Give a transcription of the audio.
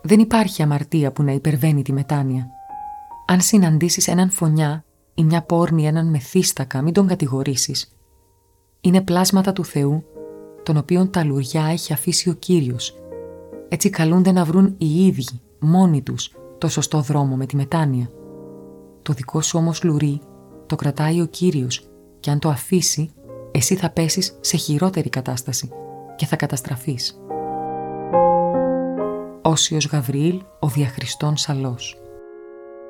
Δεν υπάρχει αμαρτία που να υπερβαίνει τη μετάνοια. Αν συναντήσεις έναν φωνιά ή μια πόρνη έναν μεθύστακα, μην τον κατηγορήσεις. Είναι πλάσματα του Θεού, των οποίων τα λουριά έχει αφήσει ο Κύριος. Έτσι καλούνται να βρουν οι ίδιοι, μόνοι τους, το σωστό δρόμο με τη μετάνοια. Το δικό σου όμως λουρί το κρατάει ο Κύριος και αν το αφήσει, εσύ θα πέσεις σε χειρότερη κατάσταση και θα καταστραφείς. Όσιος Γαβριήλ, ο διαχριστών Σαλός.